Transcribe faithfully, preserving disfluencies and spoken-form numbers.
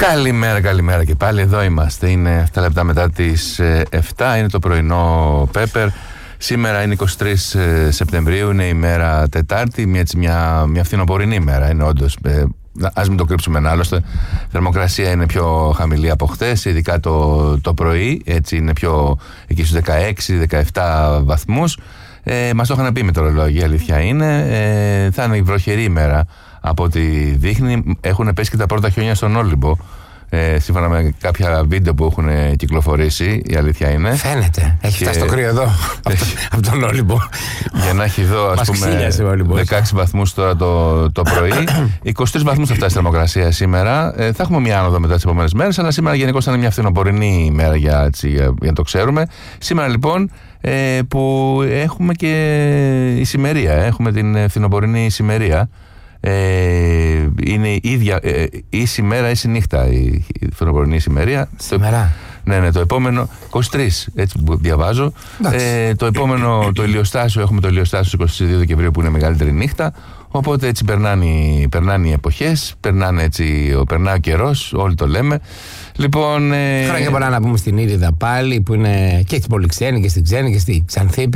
Καλημέρα, καλημέρα και πάλι εδώ είμαστε. Είναι επτά λεπτά μετά τις επτά, είναι το πρωινό Πέπερ. Σήμερα είναι εικοστή τρίτη Σεπτεμβρίου, είναι η μέρα Τετάρτη, μια, μια, μια φθινοπορεινή μέρα. Είναι όντως, ε, ας μην το κρύψουμε άλλωστε. Η θερμοκρασία είναι πιο χαμηλή από χτες, ειδικά το, το πρωί. Έτσι είναι πιο εκεί στους δεκαέξι δεκαεπτά βαθμούς. Ε, μας το είχαν πει με το ρολόγι, η αλήθεια είναι. Ε, θα είναι η βροχερή ημέρα από ό,τι δείχνει. Έχουν πέσει και τα πρώτα χιόνια στον Όλυμπο. Ε, σύμφωνα με κάποια βίντεο που έχουν κυκλοφορήσει, η αλήθεια είναι. Φαίνεται. Έχει και... φτάσει το κρύο εδώ, από τον Όλυμπο. Για να έχει εδώ, ας πούμε, δεκαέξι βαθμούς τώρα το, το πρωί. είκοσι τρεις βαθμούς θα φτάσει η θερμοκρασία σήμερα. Ε, θα έχουμε μια άνοδο μετά τις επόμενες μέρες, αλλά σήμερα γενικώς θα είναι μια φθινοπορεινή ημέρα για, έτσι, για, για να το ξέρουμε. Σήμερα λοιπόν ε, που έχουμε και ησημερία, έχουμε την φθινοπορεινή ησημερία. Ε, είναι η ίδια ε, ίση μέρα, ίση νύχτα η, η φθινοπορεινή ησημερία. Σήμερα. Ναι, ναι, το επόμενο είκοσι τρεις, έτσι που διαβάζω. Ε, το επόμενο, το ηλιοστάσιο, έχουμε το ηλιοστάσιο εικοστή δεύτερη Δεκεμβρίου που είναι μεγαλύτερη νύχτα. Οπότε έτσι περνάνε, περνάνε οι εποχές, περνάνε έτσι, περνάει ο καιρός, όλοι το λέμε. Λοιπόν, ε, χρόνια πολλά να πούμε στην Ήριδα πάλι, που είναι και στην Πολυξένη και στην Ξένη και στη Ξανθή.